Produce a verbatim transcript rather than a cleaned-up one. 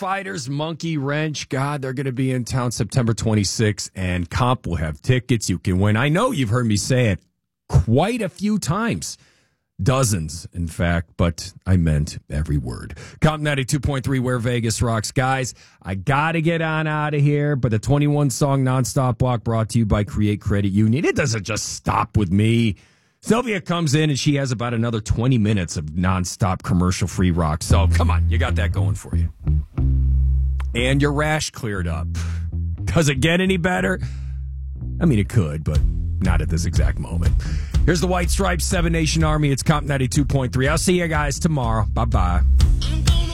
Fighters, Monkey Wrench. God, they're going to be in town September twenty-sixth, and Comp will have tickets you can win. I know you've heard me say it quite a few times. Dozens, in fact, but I meant every word. Comp ninety-two point three, where Vegas rocks. Guys, I got to get on out of here, but the twenty-one song nonstop block brought to you by Create Credit Union. It doesn't just stop with me. Sylvia comes in, and she has about another twenty minutes of nonstop commercial-free rock. So, come on, you got that going for you. And your rash cleared up. Does it get any better? I mean, it could, but not at this exact moment. Here's the White Stripes, Seven Nation Army. It's Comp ninety-two point three. I'll see you guys tomorrow. Bye-bye.